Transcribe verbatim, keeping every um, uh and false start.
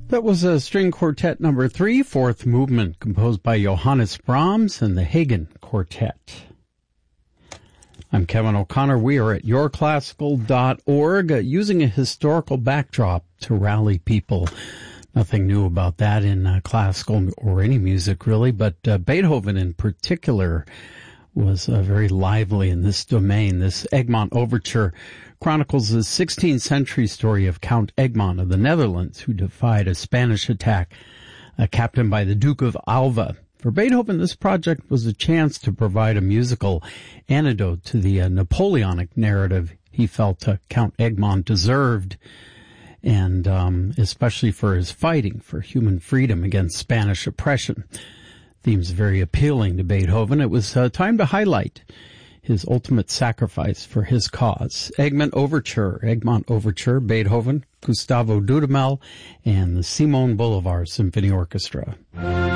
That was a string quartet number three, fourth movement, composed by Johannes Brahms and the Hagen Quartet. I'm Kevin O'Connor. We are at your classical dot org, uh, using a historical backdrop to rally people. Nothing new about that in uh, classical or any music, really, but uh, Beethoven in particular was uh, very lively in this domain. This Egmont Overture chronicles the sixteenth century story of Count Egmont of the Netherlands, who defied a Spanish attack, uh, captained by the Duke of Alva. For Beethoven, this project was a chance to provide a musical antidote to the uh, Napoleonic narrative he felt uh, Count Egmont deserved, and um, especially for his fighting for human freedom against Spanish oppression. Themes very appealing to Beethoven. It was uh, time to highlight his ultimate sacrifice for his cause. Egmont Overture, Egmont Overture, Beethoven, Gustavo Dudamel, and the Simon Bolivar Symphony Orchestra.